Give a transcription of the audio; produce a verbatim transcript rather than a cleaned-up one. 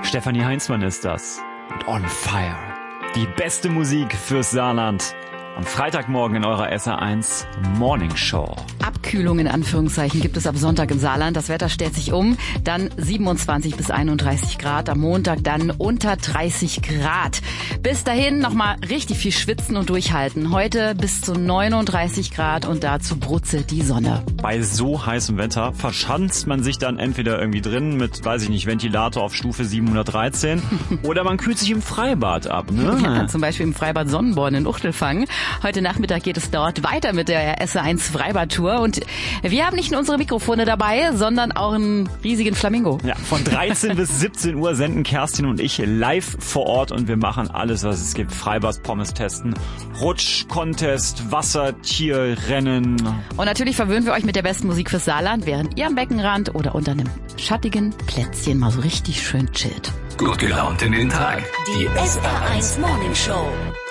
Stefanie Heinzmann ist das. Und On Fire. Die beste Musik fürs Saarland. Am Freitagmorgen in eurer S R eins Morning Show. Abkühlung in Anführungszeichen gibt es ab Sonntag im Saarland. Das Wetter stellt sich um. Dann siebenundzwanzig bis einunddreißig Grad. Am Montag dann unter dreißig Grad. Bis dahin nochmal richtig viel schwitzen und durchhalten. Heute bis zu neununddreißig Grad und dazu brutzelt die Sonne. Bei so heißem Wetter verschanzt man sich dann entweder irgendwie drin mit, weiß ich nicht, Ventilator auf Stufe siebenhundertdreizehn oder man kühlt sich im Freibad ab, ne? Ja, zum Beispiel im Freibad Sonnenborn in Uchtelfang. Heute Nachmittag geht es dort weiter mit der S R eins Freibad-Tour und wir haben nicht nur unsere Mikrofone dabei, sondern auch einen riesigen Flamingo. Ja, von dreizehn bis siebzehn Uhr senden Kerstin und ich live vor Ort und wir machen alles, was es gibt. Freibad, Pommes testen, Rutsch-Contest, Wassertierrennen. Und natürlich verwöhnen wir euch mit der besten Musik fürs Saarland, während ihr am Beckenrand oder unter einem schattigen Plätzchen mal so richtig schön chillt. Gut gelaunt in den Tag. Die S R eins Morning Show.